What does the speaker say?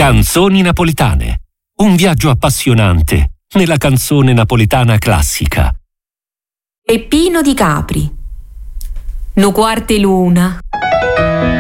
Canzoni napoletane. Un viaggio appassionante nella canzone napoletana classica. Peppino di Capri. No quarte luna,